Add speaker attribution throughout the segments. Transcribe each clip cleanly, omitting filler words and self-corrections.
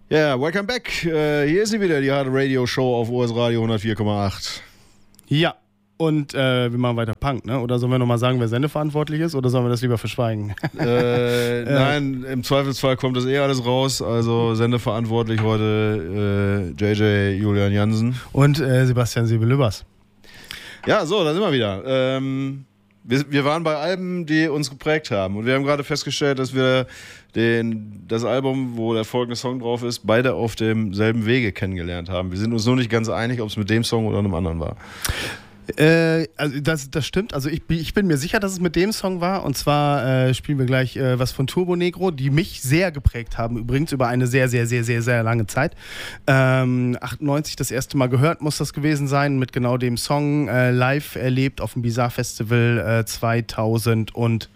Speaker 1: Ja, welcome back. Hier ist sie wieder, die harte Radio-Show auf OS Radio 104,8.
Speaker 2: Ja, und wir machen weiter Punk, ne? Oder sollen wir nochmal sagen, wer sendeverantwortlich ist, oder sollen wir das lieber verschweigen?
Speaker 1: Nein, im Zweifelsfall kommt das alles raus. Also sendeverantwortlich heute JJ Julian Jansen.
Speaker 2: Und Sebastian Siebel-Lübbers.
Speaker 1: Ja, so, da sind wir wieder. Wir waren bei Alben, die uns geprägt haben. Und wir haben gerade festgestellt, dass wir das Album, wo der folgende Song drauf ist, beide auf demselben Wege kennengelernt haben. Wir sind uns nur nicht ganz einig, ob es mit dem Song oder einem anderen war.
Speaker 2: Also das stimmt. Also ich bin mir sicher, dass es mit dem Song war. Und zwar spielen wir gleich was von Turbonegro, die mich sehr geprägt haben. Übrigens über eine sehr, sehr, sehr, sehr, sehr lange Zeit. 98 das erste Mal gehört muss das gewesen sein. Mit genau dem Song live erlebt auf dem Bizarre Festival 2002.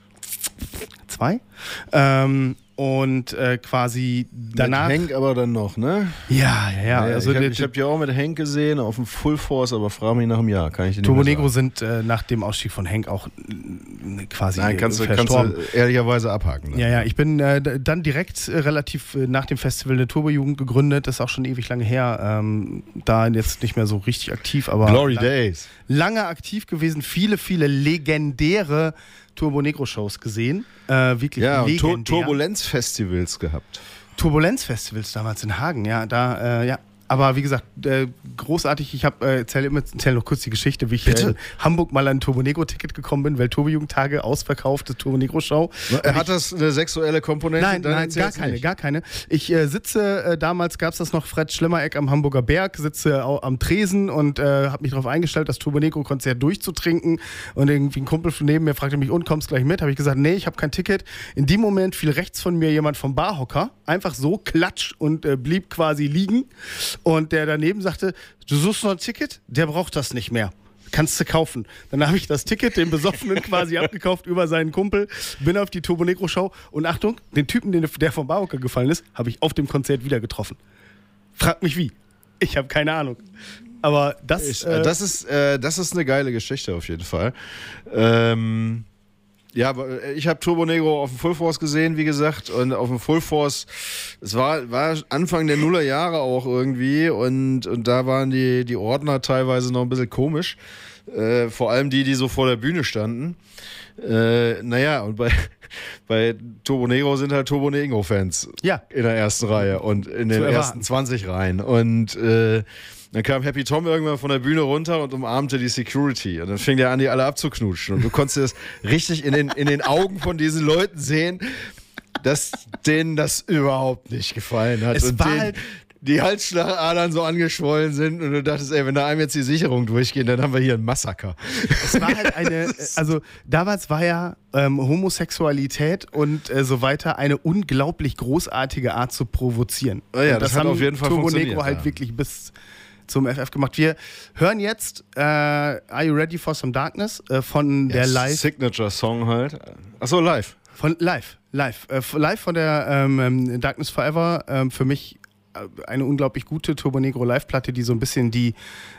Speaker 2: Und quasi danach.
Speaker 1: Mit Hank aber dann noch, ne?
Speaker 2: Ja.
Speaker 1: Also ich hab die auch mit Hank gesehen auf dem Full Force, aber frage mich nach einem Jahr. Kann ich dir
Speaker 2: Turbonegro sind nach dem Ausstieg von Hank auch quasi verstorben.
Speaker 1: Kannst du ehrlicherweise abhaken. Dann.
Speaker 2: Ja, ich bin dann direkt relativ nach dem Festival eine Turbojugend gegründet. Das ist auch schon ewig lange her. Da jetzt nicht mehr so richtig aktiv, aber
Speaker 1: Glory Days.
Speaker 2: Lange aktiv gewesen. Viele, viele legendäre Turbonegro-Shows gesehen. Wirklich legendär.
Speaker 1: Turbulenzfestivals gehabt.
Speaker 2: Turbulenzfestivals damals in Hagen, ja. Aber wie gesagt, großartig. Ich erzähl noch kurz die Geschichte, wie ich in Hamburg mal an ein Turbonegro-Ticket gekommen bin, weil Turbojugendtage ausverkaufte Turbonegro-Show.
Speaker 1: Hat das eine sexuelle Komponente?
Speaker 2: Nein, gar keine. Ich sitze, damals gab es das noch, Fred Schlemmereck am Hamburger Berg, sitze am Tresen und habe mich darauf eingestellt, das Turbonegro-Konzert durchzutrinken. Und irgendwie ein Kumpel von neben mir fragte mich, und kommst gleich mit? Habe ich gesagt, nee, ich habe kein Ticket. In dem Moment fiel rechts von mir jemand vom Barhocker, einfach so, klatsch und blieb quasi liegen. Und der daneben sagte, du suchst noch ein Ticket? Der braucht das nicht mehr. Kannst du kaufen. Dann habe ich das Ticket dem Besoffenen quasi abgekauft über seinen Kumpel, bin auf die Turbonegro-Show und Achtung, den Typen, der vom Barhocker gefallen ist, habe ich auf dem Konzert wieder getroffen. Frag mich wie. Ich habe keine Ahnung. Aber das ist
Speaker 1: eine geile Geschichte auf jeden Fall. Ja, ich habe Turbonegro auf dem Full Force gesehen, wie gesagt, und auf dem Full Force, es war Anfang der Nullerjahre auch irgendwie und da waren die Ordner teilweise noch ein bisschen komisch, vor allem die so vor der Bühne standen. Und bei Turbonegro sind halt Turbonegro-Fans in der ersten Reihe und in den ersten 20 Reihen und dann kam Happy Tom irgendwann von der Bühne runter und umarmte die Security. Und dann fing der an, die alle abzuknutschen. Und du konntest das richtig in den Augen von diesen Leuten sehen, dass denen das überhaupt nicht gefallen hat.
Speaker 2: Es war halt
Speaker 1: die Halsschlagadern so angeschwollen sind und du dachtest, wenn da einem jetzt die Sicherung durchgeht, dann haben wir hier ein Massaker.
Speaker 2: Es war halt damals war ja Homosexualität und so weiter eine unglaublich großartige Art zu provozieren.
Speaker 1: Oh ja, das hat auf jeden Fall funktioniert.
Speaker 2: Turbonegro halt wirklich bis zum FF gemacht. Wir hören jetzt Are You Ready for Some Darkness von der Live...
Speaker 1: Signature Song halt. Achso, live.
Speaker 2: Live von der Darkness Forever. Für mich eine unglaublich gute Turbonegro Live-Platte, die so ein bisschen die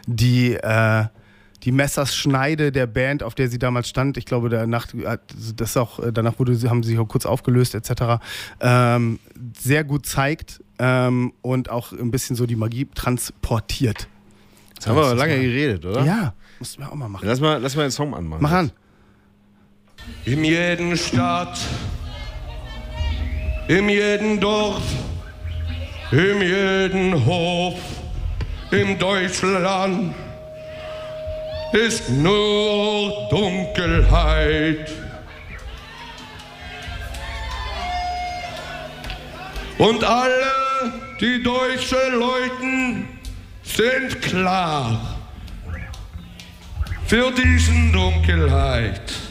Speaker 2: Messerschneide der Band, auf der sie damals stand, ich glaube, danach haben sie sich auch kurz aufgelöst, etc., sehr gut zeigt und auch ein bisschen so die Magie transportiert.
Speaker 1: Jetzt haben wir aber lange geredet, oder?
Speaker 2: Ja, mussten wir auch mal machen.
Speaker 1: Lass mal den Song anmachen.
Speaker 2: Mach an.
Speaker 3: In jeden Stadt, in jedem Dorf, in jedem Hof, in Deutschland ist nur Dunkelheit. Und alle die deutschen Leute sind klar für diesen Dunkelheit.